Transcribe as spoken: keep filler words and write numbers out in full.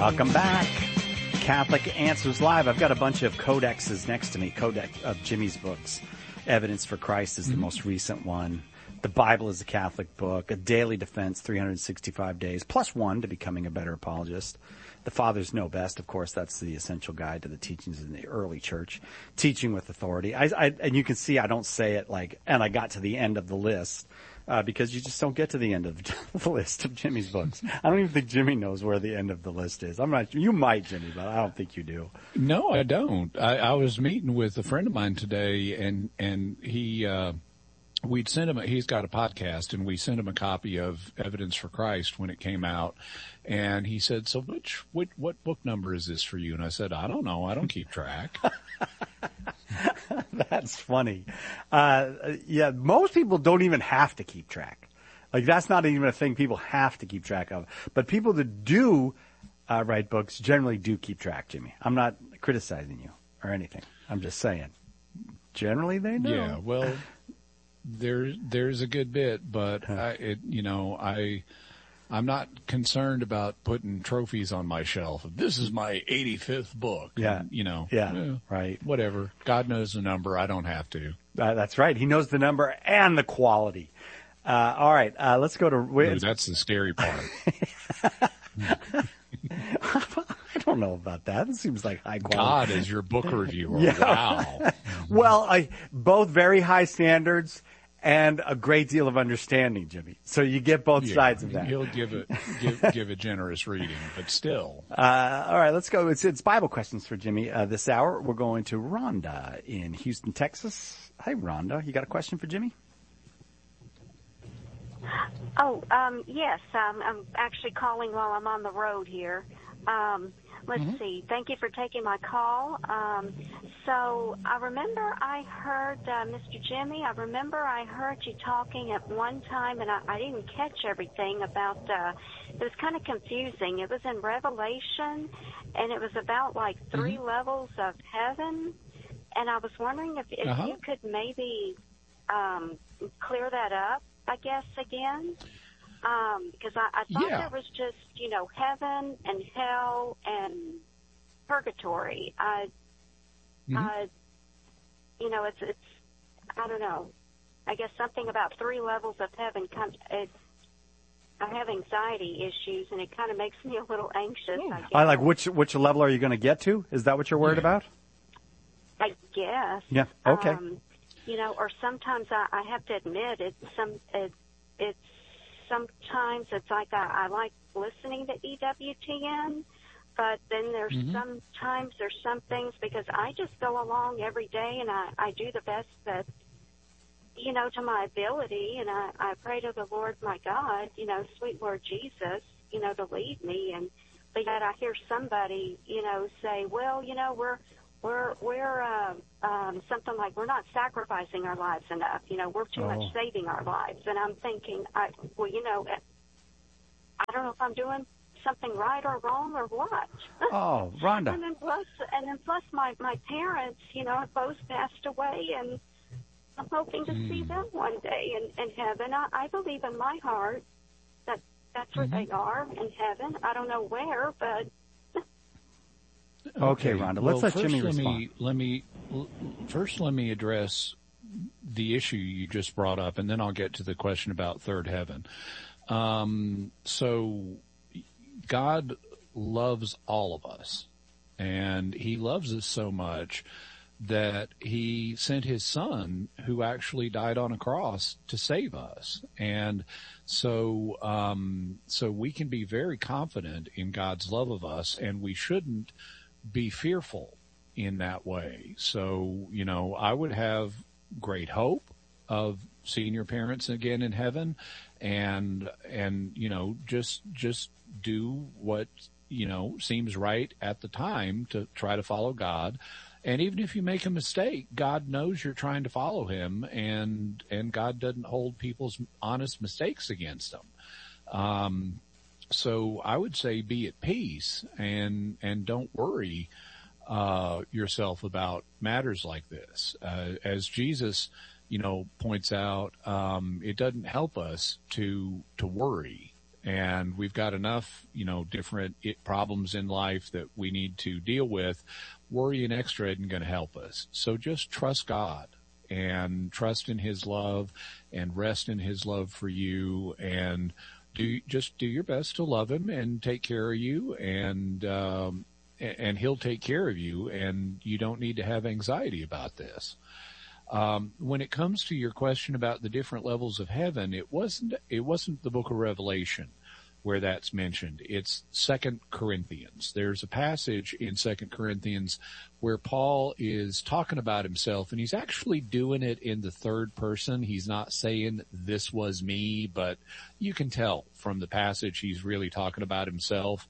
Welcome back. Catholic Answers Live. I've got a bunch of codexes next to me, codex of Jimmy's books. Evidence for Christ is the mm-hmm. most recent one. The Bible is a Catholic book. A Daily Defense, three hundred sixty-five days, plus one to becoming a better apologist. The Fathers Know Best, of course, that's the essential guide to the teachings in the early church. Teaching with Authority. I, I, and you can see I don't say it like, and I got to the end of the list. Uh, because you just don't get to the end of the list of Jimmy's books. I don't even think Jimmy knows where the end of the list is. I'm not. You might, Jimmy, but I don't think you do. No, I don't. I, I was meeting with a friend of mine today, and and he uh, we'd sent him. A, he's got a podcast, and we sent him a copy of Evidence for Christ when it came out. And he said, "So which what what book number is this for you?" And I said, "I don't know. I don't keep track." That's funny. Uh, yeah, most people don't even have to keep track. Like, that's not even a thing people have to keep track of. But people that do uh, write books generally do keep track, Jimmy. I'm not criticizing you or anything. I'm just saying. Generally, they know. Yeah, well, there, there's a good bit, but, I, it, you know, I... I'm not concerned about putting trophies on my shelf. This is my eighty-fifth book. Yeah. And, you know. Yeah. Eh, right. Whatever. God knows the number. I don't have to. Uh, that's right. He knows the number and the quality. Uh, all right. Uh, let's go to. Ooh, that's the scary part. I don't know about that. It seems like high quality. God is your book reviewer. Yeah. Wow. Well, I, both very high standards and a great deal of understanding, Jimmy. So you get both yeah, sides of that. He'll give it, give, give a generous reading, but still. Uh, all right, let's go. It's, it's Bible questions for Jimmy. Uh, this hour, we're going to Rhonda in Houston, Texas. Hi, Rhonda. You got a question for Jimmy? Oh, um, yes. Um, I'm actually calling while I'm on the road here. Um, let's mm-hmm. see. Thank you for taking my call. Um, so I remember I heard, uh, Mister Jimmy, I remember I heard you talking at one time, and I, I didn't catch everything about, uh, it was kind of confusing. It was in Revelation, and it was about like three mm-hmm. levels of heaven, and I was wondering if, if uh-huh. you could maybe um, clear that up, I guess, again. Um, because I, I thought yeah. there was just, you know, heaven and hell and purgatory. I, mm-hmm. I, you know, it's, it's, I don't know. I guess something about three levels of heaven. Kind of, it, I have anxiety issues, and it kind of makes me a little anxious. I, guess. I like which which level are you going to get to? Is that what you're worried yeah. about? I guess. Yeah. Okay. Um, you know, or sometimes I, I have to admit it's some it, it's. Sometimes it's like I, I like listening to E W T N, but then there's mm-hmm. sometimes there's some things because I just go along every day and I, I do the best that, you know, to my ability, and I, I pray to the Lord my God, you know, sweet Lord Jesus, you know, to lead me. And but yet I hear somebody, you know, say, well, you know, we're we're we're uh, um, something like we're not sacrificing our lives enough. You know, we're too oh. much saving our lives. And I'm thinking, I, well, you know, I don't know if I'm doing something right or wrong or what. Oh, Rhonda. and then plus, and then plus, my my parents, you know, have both passed away, and I'm hoping to mm. see them one day in, in heaven. I, I believe in my heart that that's where mm-hmm. they are in heaven. I don't know where, but. Okay, Rhonda, let's well, let first Jimmy let respond. Me, let me first let me address the issue you just brought up, and then I'll get to the question about third heaven. Um, so God loves all of us, and He loves us so much that He sent His Son, who actually died on a cross to save us. And so, um, so we can be very confident in God's love of us, and we shouldn't be fearful in that way. So, you know, I would have great hope of seeing your parents again in heaven, and, and, you know, just, just do what, you know, seems right at the time to try to follow God. And even if you make a mistake, God knows you're trying to follow Him, and, and God doesn't hold people's honest mistakes against them. Um, So I would say be at peace and, and don't worry, uh, yourself about matters like this. Uh, as Jesus, you know, points out, um, it doesn't help us to, to worry. and we've got enough, you know, different problems in life that we need to deal with. Worrying extra isn't going to help us. So just trust God and trust in his love and rest in his love for you, and do just do your best to love him and take care of you, and um, and he'll take care of you, and you don't need to have anxiety about this. Um, when it comes to your question about the different levels of heaven, it wasn't, it wasn't the book of Revelation where that's mentioned. It's Second Corinthians. There's a passage in Second Corinthians where Paul is talking about himself, and he's actually doing it in the third person. He's not saying this was me, but you can tell from the passage he's really talking about himself.